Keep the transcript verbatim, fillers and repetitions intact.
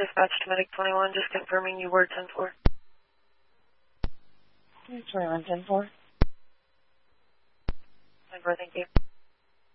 Dispatch to Medic twenty-one, just confirming you were ten four. twenty-one ten four. ten four, thank you.